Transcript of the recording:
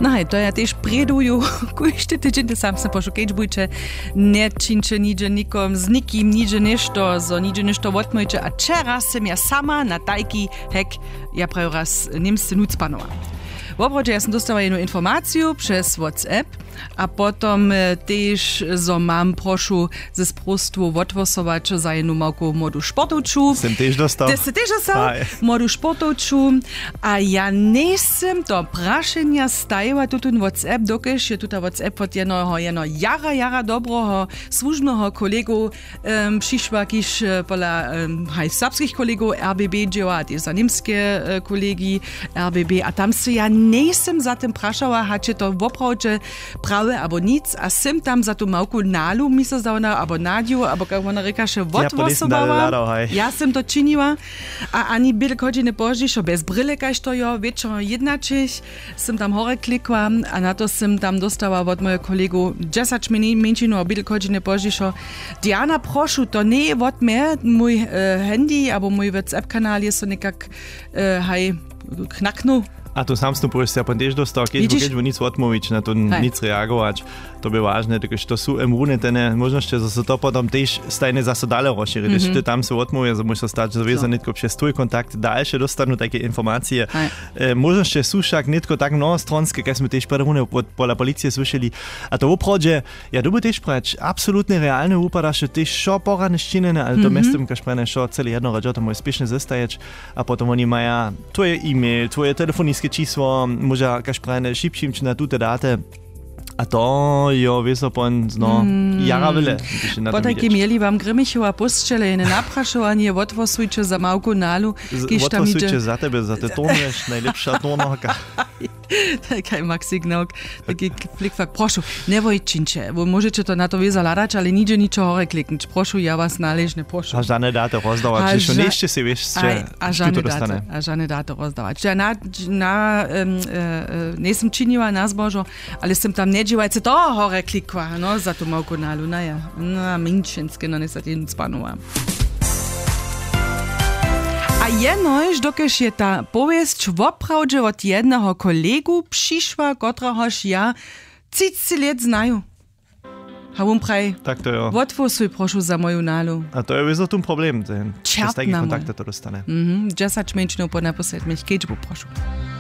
No hej, to ja też preduju, kujšte tydzień, ty sam se pošu, keď bujče, ne činče niđe nikom, z nikim niđe nešto, zo niđe nešto odmojče, a čeraz sem ja sama na tajki, hek, ja pravi raz nimste nucpanova. W obrodzie ja sam dostała jedną informację przez WhatsApp, a potom też zo mam prošu ze sprostwu odwosować za jedną małku modu sportowczu. Sem też dostał. Ty si też dostał? Modu sportowczu. A ja nie sem to praszenia stajła tutun WhatsApp, dokež je tuta WhatsApp od jedno jara dobroho służbnego kolegu przyszła, kiż pola serbskich kolegów RBB dzieła, a też za niemskie kolegi RBB, a tam se ja nie sem za tym praszała, hače to w obrodzie prawe albo nic, a sem tam za tu małku nalu mi se zdała, albo Nadiu, albo jak ona rekaše odvosowała. Ja sem to činila, a ani byle godziny božišo, bez bryle kaž to jo, wieczorem jednačich, sem tam hore klikła, a na to sem tam dostała od mojego kolegu 10 minut, a byle godziny božišo. Diana, prošu, to nie od mnie, mój handy, albo mój WhatsApp-kanal jest to nekak, knaknu. A to sam powiesz, ja pan też dostał, kiedy nic odmówić, na to nic reagować. To by ważne, tylko to są emruny, te możliwości, że się to potem też stajnie zase dalej rozszerzyć. Jeśli ty tam się odmówisz, to musisz stać zawiązany tylko przez twój kontakt, dalsze dostaną takie informacje. Możliwości są wszak nie tylko tak mnohostronskie, jak my też peruny pola policji słyszeli. A to w obchodzie, ja to by też brać absolutnie realne upadasz, że też šo porane szczyny, ale to mestem, każ prane šo celi jedno radio, to może spiesznie zostajeć, a potem oni mają twoje e-mail, twoje telefoniczne číslo, może kaž prane šipšim na tute date. A to jo, wiesz, pon zno jara wyle. Po takim mieli wam Grymichowa postczele, nie napraszowanie, odwosujcie za małku nalu. Odwosujcie za tebe, za te torniesz, najlepsza tornoka. Takaj mak signał, taki flikfak. Proszę, nie wojczyncie, bo możecie to na to zaladać, ale nigdzie niczego hore kliknąć. Proszę, ja was należnie proszę. A żadne daty rozdawać, czy schon jeszcze się wiesz, a żadne daty rozdawać. Ja nie jestem czyniła na zbożo, ale jestem tam nie dziewajce to hore klikła, no, za to małku nalu, na minczynski, no, nie za tym spanułam. A jenož, dokež je ta povesť woprawdźe od jednego kolegu przyszła, kotrahož ja 30 let znaju. A on praj, tak to jo. Odwosuj prošu za moju nalu. A to je wiesz, tu problem, Čert na kontakty to dostane. 10 menšinov po naposled, mich keďžbu prošu.